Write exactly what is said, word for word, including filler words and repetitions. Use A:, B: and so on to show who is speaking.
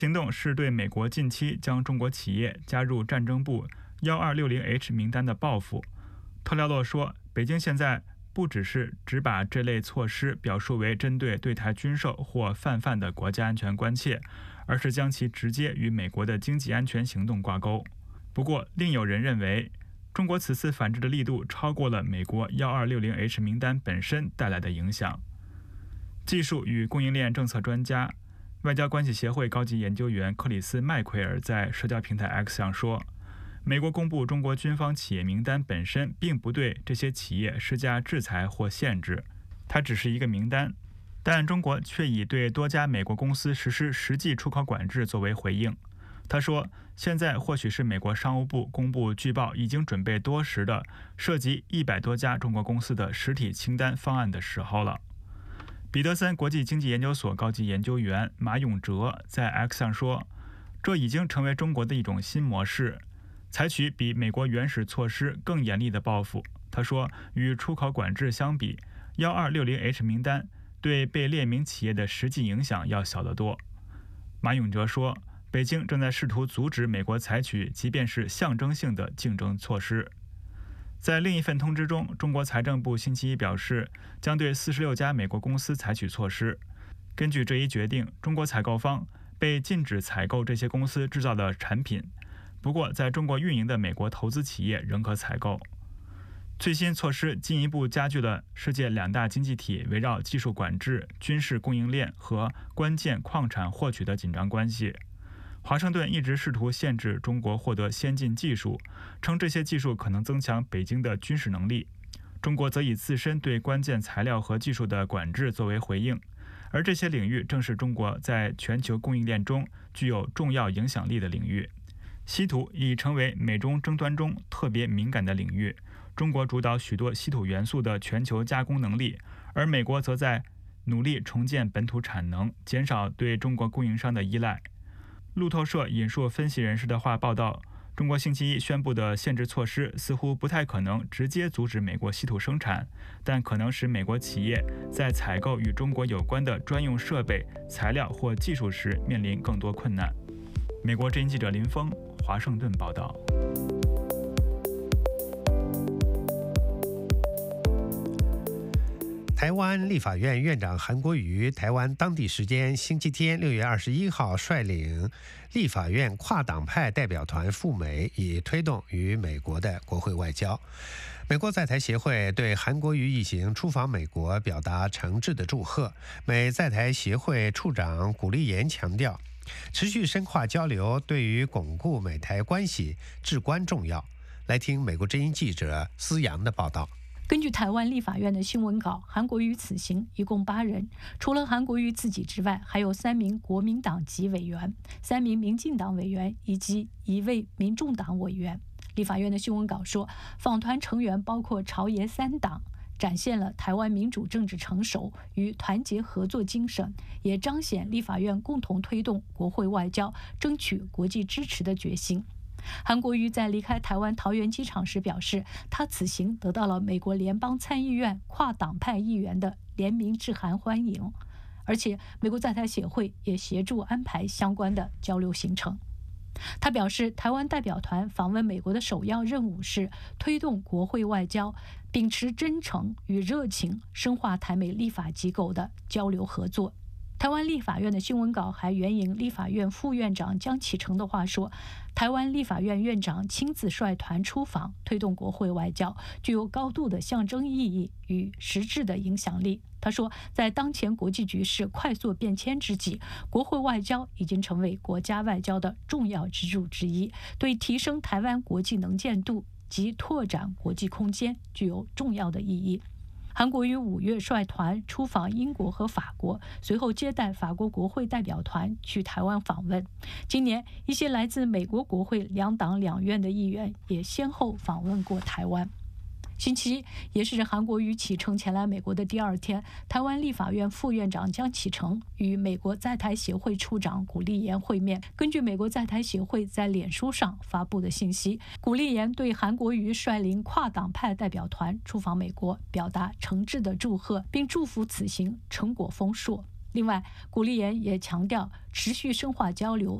A: 行动是对美国近期将中国企业加入战争部一二六零 H 名单的报复。特廖洛说，北京现在不只是只把这类措施表述为针对对台军售或泛泛的国家安全关切，而是将其直接与美国的经济安全行动挂钩。不过，另有人认为，中国此次反制的力度超过了美国一二六零 H 名单本身带来的影响。技术与供应链政策专家、外交关系协会高级研究员克里斯·麦奎尔在社交平台 X 上说，美国公布中国军方企业名单本身并不对这些企业施加制裁或限制，它只是一个名单，但中国却已对多家美国公司实施实际出口管制作为回应。他说，现在或许是美国商务部公布据报已经准备多时的涉及一百多家中国公司的实体清单方案的时候了。彼得森国际经济研究所高级研究员马永哲在 X 上说，这已经成为中国的一种新模式，采取比美国原始措施更严厉的报复。他说，与出口管制相比，一二六零 H 名单对被列明企业的实际影响要小得多。马永哲说，北京正在试图阻止美国采取即便是象征性的竞争措施。在另一份通知中，中国财政部星期一表示，将对四十六家美国公司采取措施。根据这一决定，中国采购方被禁止采购这些公司制造的产品，不过在中国运营的美国投资企业仍可采购。最新措施进一步加剧了世界两大经济体围绕技术管制、军事供应链和关键矿产获取的紧张关系。华盛顿一直试图限制中国获得先进技术，称这些技术可能增强北京的军事能力。中国则以自身对关键材料和技术的管制作为回应，而这些领域正是中国在全球供应链中具有重要影响力的领域。稀土已成为美中争端中特别敏感的领域，中国主导许多稀土元素的全球加工能力，而美国则在努力重建本土产能，减少对中国供应商的依赖。路透社引述分析人士的话报道，中国星期一宣布的限制措施似乎不太可能直接阻止美国稀土生产，但可能使美国企业在采购与中国有关的专用设备、材料或技术时面临更多困难。美国之音记者林峰，华盛顿报道。
B: 台湾立法院院长韩国瑜台湾当地时间星期天六月二十一号率领立法院跨党派代表团赴美，以推动与美国的国会外交。美国在台协会对韩国瑜一行出访美国表达诚挚的祝贺。美在台协会处长古立言强调，持续深化交流对于巩固美台关系至关重要。来听美国之音记者思阳的报道。
C: 根据台湾立法院的新闻稿，韩国瑜此行一共八人，除了韩国瑜自己之外，还有三名国民党籍委员、三名民进党委员以及一位民众党委员。立法院的新闻稿说，访团成员包括朝野三党，展现了台湾民主政治成熟与团结合作精神，也彰显立法院共同推动国会外交、争取国际支持的决心。韩国瑜在离开台湾桃园机场时表示，他此行得到了美国联邦参议院跨党派议员的联名致函欢迎，而且美国在台协会也协助安排相关的交流行程。他表示，台湾代表团访问美国的首要任务是推动国会外交，秉持真诚与热情，深化台美立法机构的交流合作。台湾立法院的新闻稿还援引立法院副院长江启臣的话说，台湾立法院院长亲自率团出访，推动国会外交，具有高度的象征意义与实质的影响力。他说，在当前国际局势快速变迁之际，国会外交已经成为国家外交的重要支柱之一，对提升台湾国际能见度及拓展国际空间具有重要的意义。韩国瑜五月率团出访英国和法国，随后接待法国国会代表团去台湾访问。今年，一些来自美国国会两党两院的议员也先后访问过台湾。星期一也是韩国瑜启程前来美国的第二天，台湾立法院副院长江启臣与美国在台协会处长古立言会面。根据美国在台协会在脸书上发布的信息，古立言对韩国瑜率领跨党派代表团出访美国表达诚挚的祝贺，并祝福此行成果丰硕。 另外，古立言也强调持续深化交流，